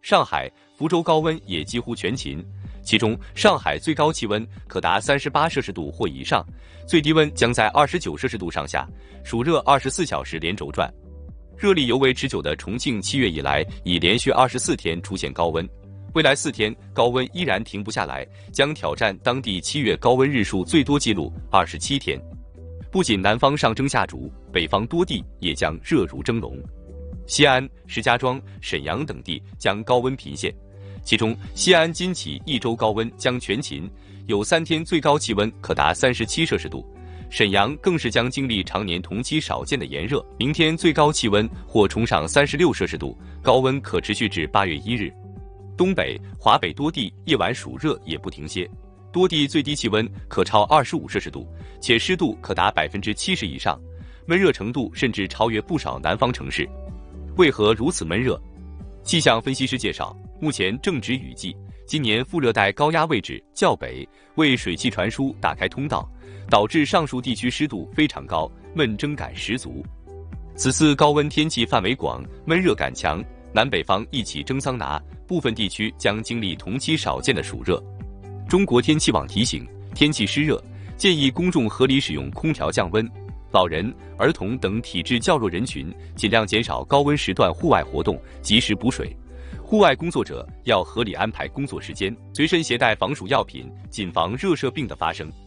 上海、福州高温也几乎全勤，其中上海最高气温可达38摄氏度或以上，最低温将在29摄氏度上下，暑热24小时连轴转。热力尤为持久的重庆7月以来已连续24天出现高温，未来4天高温依然停不下来，将挑战当地7月高温日数最多纪录27天。不仅南方上蒸下煮，北方多地也将热如蒸笼。西安、石家庄、沈阳等地将高温频现，其中西安今起1周高温将全勤，有3天最高气温可达37摄氏度。沈阳更是将经历常年同期少见的炎热，明天最高气温或冲上36摄氏度，高温可持续至8月1日。东北、华北多地夜晚暑热也不停歇，多地最低气温可超25摄氏度，且湿度可达70%以上，闷热程度甚至超越不少南方城市。为何如此闷热？气象分析师介绍，目前正值雨季，今年副热带高压位置较北，为水汽传输打开通道，导致上述地区湿度非常高，闷蒸感十足。此次高温天气范围广，闷热感强，南北方一起蒸桑拿，部分地区将经历同期少见的暑热。中国天气网提醒，天气湿热，建议公众合理使用空调降温。老人、儿童等体质较弱人群尽量减少高温时段户外活动，及时补水。户外工作者要合理安排工作时间，随身携带防暑药品，谨防热射病的发生。